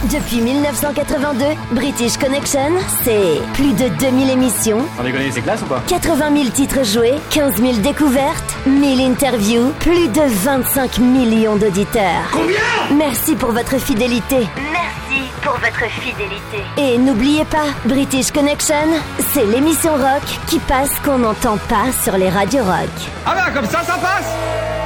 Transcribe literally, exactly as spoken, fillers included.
Depuis mille neuf cent quatre-vingt-deux, British Connection, c'est plus de deux mille émissions. On déconne, c'est classe ou pas? quatre-vingt mille titres joués, quinze mille découvertes, mille interviews, plus de vingt-cinq millions d'auditeurs. Combien? Merci pour votre fidélité. Merci pour votre fidélité. Et n'oubliez pas, British Connection, c'est l'émission rock qui passe qu'on n'entend pas sur les radios rock. Ah bah comme ça, ça passe.